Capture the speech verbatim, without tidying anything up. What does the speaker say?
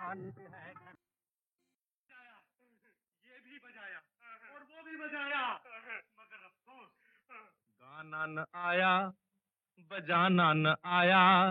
ये भी बजाया और वो भी बजाया, मगर अफसोस गाना न आया, बजाना न आया।